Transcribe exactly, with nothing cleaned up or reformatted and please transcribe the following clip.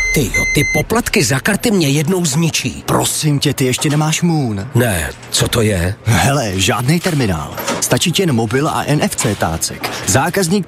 Tyjo, ty poplatky za karty mě jednou zničí. Prosím tě, ty ještě nemáš Moon. Ne, co to je? Hele, žádnej terminál. Stačí ti jen mobil a N F C tácek. Zákazník